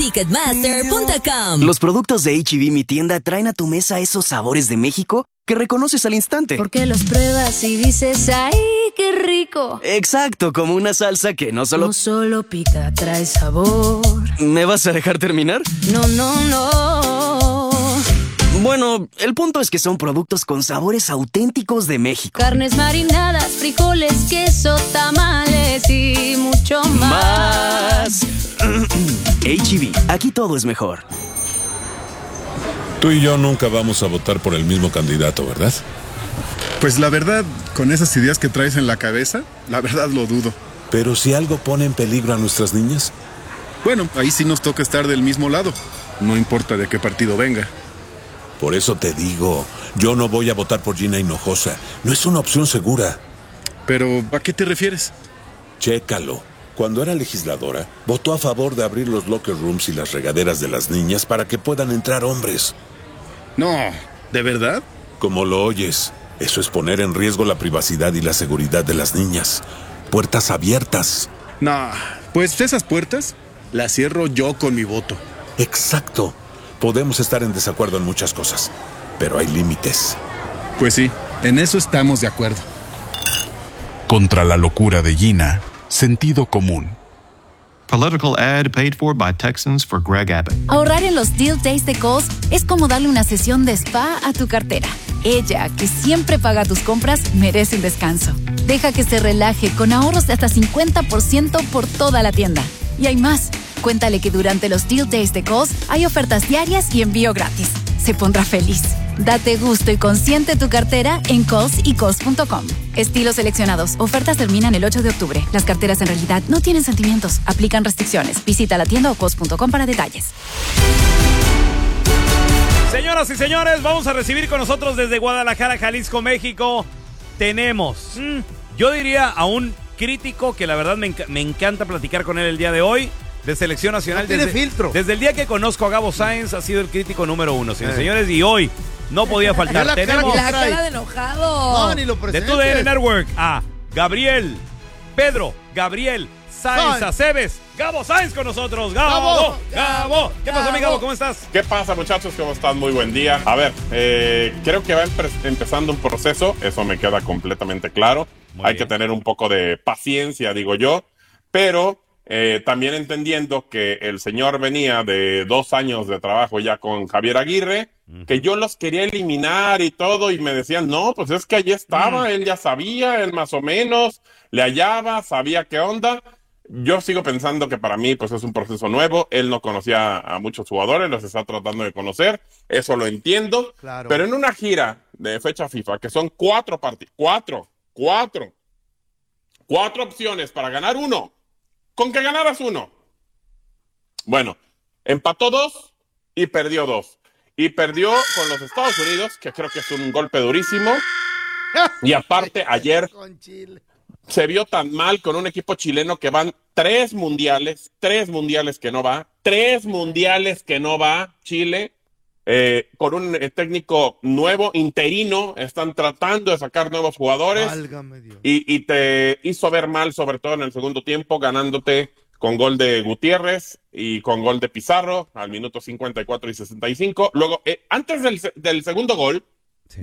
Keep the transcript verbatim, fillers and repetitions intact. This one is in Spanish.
Ticketmaster punto com. Los productos de H E B Mi Tienda traen a tu mesa esos sabores de México que reconoces al instante. Porque los pruebas y dices, ¡ay, qué rico! Exacto, como una salsa que no solo... No solo pica, trae sabor. ¿Me vas a dejar terminar? No, no, no. Bueno, el punto es que son productos con sabores auténticos de México. Carnes marinadas, frijoles, queso, tamales y mucho más. Más. H E B, aquí todo es mejor. Tú y yo nunca vamos a votar por el mismo candidato, ¿verdad? Pues la verdad, con esas ideas que traes en la cabeza, la verdad lo dudo. Pero si algo pone en peligro a nuestras niñas. Bueno, ahí sí nos toca estar del mismo lado. No importa de qué partido venga. Por eso te digo, yo no voy a votar por Gina Hinojosa. No es una opción segura. Pero, ¿a qué te refieres? Chécalo. Cuando era legisladora, votó a favor de abrir los locker rooms y las regaderas de las niñas para que puedan entrar hombres. No, ¿de verdad? Como lo oyes, eso es poner en riesgo la privacidad y la seguridad de las niñas. Puertas abiertas. No, pues esas puertas las cierro yo con mi voto. Exacto. Podemos estar en desacuerdo en muchas cosas, pero hay límites. Pues sí, en eso estamos de acuerdo. Contra la locura de Gina, sentido común. Political ad paid for by Texans for Greg Abbott. Ahorrar en los Deal Days de Kohl's es como darle una sesión de spa a tu cartera. Ella, que siempre paga tus compras, merece un descanso. Deja que se relaje con ahorros de hasta cincuenta por ciento por toda la tienda. Y hay más. Cuéntale que durante los Deal Days de Kohl's hay ofertas diarias y envío gratis. Se pondrá feliz. Date gusto y consiente tu cartera en Kohl's y Kohl's punto com. Estilos seleccionados. Ofertas terminan el ocho de octubre. Las carteras en realidad no tienen sentimientos. Aplican restricciones. Visita la tienda o Kohl's punto com para detalles. Señoras y señores, vamos a recibir con nosotros desde Guadalajara, Jalisco, México. Tenemos, mm, yo diría, a un crítico que la verdad me, enc- me encanta platicar con él el día de hoy. De Selección Nacional. No tiene desde, filtro. Desde el día que conozco a Gabo Sáenz ha sido el crítico número uno, señores y señores, y hoy no podía faltar. La Tenemos cara, La cara de enojado. No, ni lo de presentes. tu D N Network a Gabriel, Pedro, Gabriel Sáenz Sáenz. Aceves. Gabo Sáenz con nosotros. Gabo, Gabo, Gabo. ¿Qué pasó, mi Gabo? ¿Cómo estás? ¿Qué pasa, muchachos? ¿Cómo están? Muy buen día. A ver, eh, creo que va empe- empezando un proceso, eso me queda completamente claro. Muy Hay bien. que tener un poco de paciencia, digo yo, pero eh, también entendiendo que el señor venía de dos años de trabajo ya con Javier Aguirre, uh-huh. que yo los quería eliminar y todo, y me decían, no, pues es que allí estaba, uh-huh. él ya sabía, él más o menos, le hallaba, sabía qué onda. Yo sigo pensando que para mí pues es un proceso nuevo, él no conocía a muchos jugadores, los está tratando de conocer, eso lo entiendo, Claro. pero en una gira de fecha FIFA, que son cuatro partidos, cuatro, cuatro, cuatro opciones para ganar uno, con que ganaras uno. Bueno, empató dos y perdió dos, y perdió con los Estados Unidos, que creo que es un golpe durísimo, y aparte ayer Con Chile. se vio tan mal con un equipo chileno que van tres mundiales, tres mundiales que no va, tres mundiales que no va Chile, eh, con un eh, técnico nuevo, interino, están tratando de sacar nuevos jugadores Válgame Dios. y, y te hizo ver mal, sobre todo en el segundo tiempo, ganándote con gol de Gutiérrez y con gol de Pizarro al minuto cincuenta y cuatro y sesenta y cinco. Luego, eh, antes del, del segundo gol,